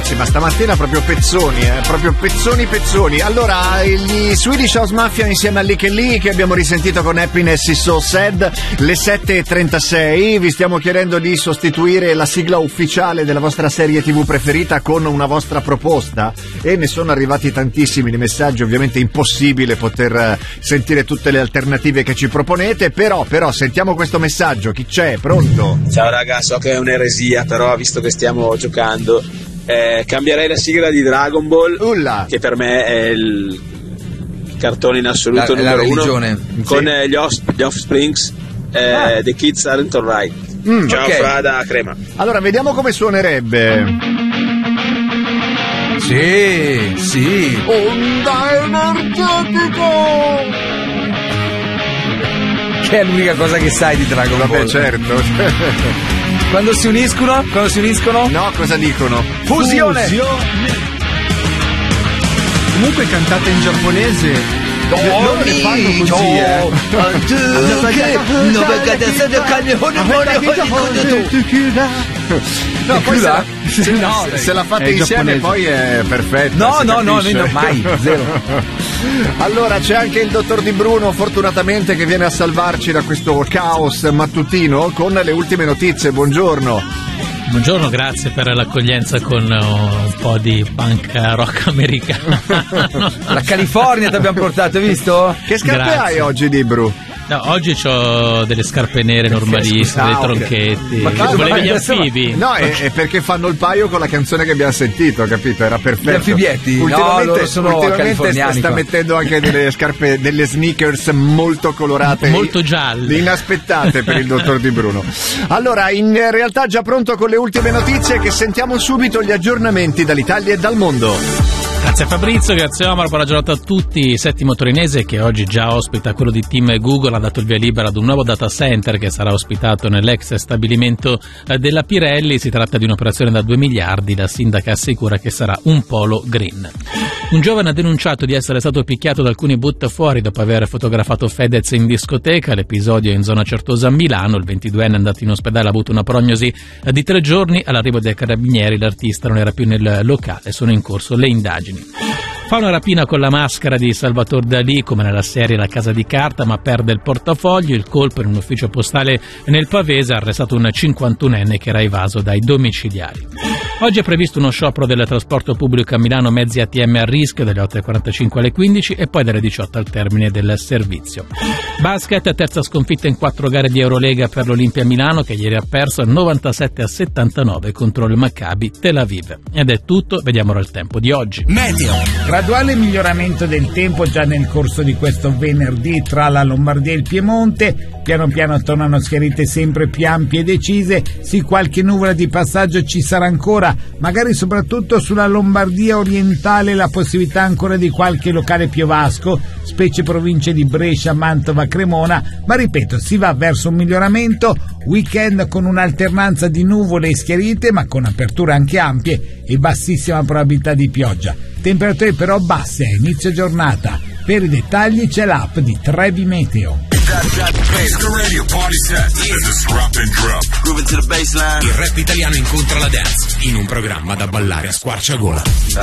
ragazzi, ma stamattina proprio pezzoni, proprio pezzoni. Allora, gli Swedish House Mafia insieme a Lee Ke Lee, che abbiamo risentito con Happiness is So Sad, le 7:36. Vi stiamo chiedendo di sostituire la sigla ufficiale della vostra serie TV preferita con una vostra proposta, e ne sono arrivati tantissimi di messaggi. Ovviamente impossibile poter sentire tutte le alternative che ci proponete, però sentiamo questo messaggio. Chi c'è? Pronto? Ciao raga, so che è un'eresia, però visto che stiamo giocando, cambierei la sigla di Dragon Ball, che per me è il cartone in assoluto numero uno, con gli Offsprings, The Kids Aren't Alright. Ciao, okay. Frada Crema. Allora, vediamo come suonerebbe. Sì. Onda energetico! Che è l'unica cosa che sai di Dragon Ball. Vabbè, certo. Quando si uniscono? No, cosa dicono? Fusione. Comunque cantate in giapponese. Loro le fanno così, No, poi se la fate insieme poi è perfetto. No, mai, zero. Allora, c'è anche il dottor Di Bruno, fortunatamente, che viene a salvarci da questo caos mattutino con le ultime notizie. Buongiorno. Buongiorno, grazie per l'accoglienza con un po' di punk rock americano. La California ti abbiamo portato, hai visto? Che scarpe hai oggi, Dibru? No, oggi ho delle scarpe nere normalissime, dei tronchetti. Ma volevi gli anfibi? No, è perché fanno il paio con la canzone che abbiamo sentito, capito? Era perfetto. Gli anfibietti? Ultimamente sono californiani. Sta mettendo anche delle scarpe, delle sneakers molto colorate, molto gialle, inaspettate per il dottor Di Bruno. Allora, in realtà già pronto con le ultime notizie, che sentiamo subito gli aggiornamenti dall'Italia e dal mondo. Grazie Fabrizio, grazie Omar, buona giornata a tutti. Settimo Torinese, che oggi già ospita quello di Team Google, ha dato il via libera ad un nuovo data center che sarà ospitato nell'ex stabilimento della Pirelli. Si tratta di un'operazione da 2 miliardi, la sindaca assicura che sarà un polo green. Un giovane ha denunciato di essere stato picchiato da alcuni buttafuori dopo aver fotografato Fedez in discoteca. L'episodio è in zona Certosa a Milano. Il 22enne è andato in ospedale, ha avuto una prognosi di 3 giorni. All'arrivo dei carabinieri l'artista non era più nel locale, sono in corso le indagini. Fa una rapina con la maschera di Salvatore Dalì, come nella serie La Casa di Carta, ma perde il portafoglio. Il colpo in un ufficio postale nel Pavese, ha arrestato un 51enne che era evaso dai domiciliari. Oggi è previsto uno sciopero del trasporto pubblico a Milano, mezzi ATM a rischio dalle 8:45 alle 15 e poi dalle 18 al termine del servizio. Basket, terza sconfitta in 4 gare di Eurolega per l'Olimpia Milano, che ieri ha perso 97-79 contro il Maccabi Tel Aviv. Ed è tutto, vediamo ora il tempo di oggi. Meteo. Graduale miglioramento del tempo già nel corso di questo venerdì tra la Lombardia e il Piemonte. Piano piano tornano schiarite sempre più ampie e decise. Sì, qualche nuvola di passaggio ci sarà ancora, magari soprattutto sulla Lombardia orientale, la possibilità ancora di qualche locale piovasco, specie province di Brescia, Mantova, Cremona, ma ripeto, si va verso un miglioramento. Weekend con un'alternanza di nuvole e schiarite, ma con aperture anche ampie e bassissima probabilità di pioggia. Temperature però basse a inizio giornata. Per i dettagli c'è l'app di Trevi Meteo. Il rap italiano incontra la dance in un programma da ballare a squarciagola.